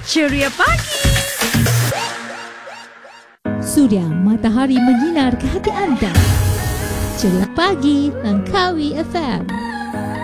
Ceria Pagi. Suria matahari menyinar ke hati anda. Ceria Pagi Langkawi FM.